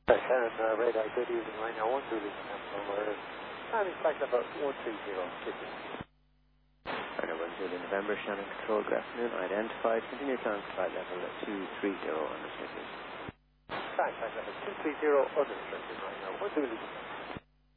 Shannon, radar, good evening. Right now, 1 through the November. I'm expecting about 130. Right now, 1 through the November, Shannon Control, good afternoon. Identified, continue climb to flight level at 230 unrestricted. Flight level 230 unrestricted right now, 1 through the